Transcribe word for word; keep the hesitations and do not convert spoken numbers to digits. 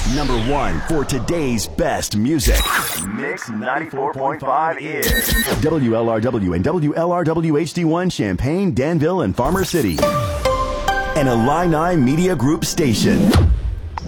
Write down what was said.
Number one for today's best music. Mix ninety-four point five is W L R W and W L R W H D one Champaign, Danville, and Farmer City. An Illini Media Group station.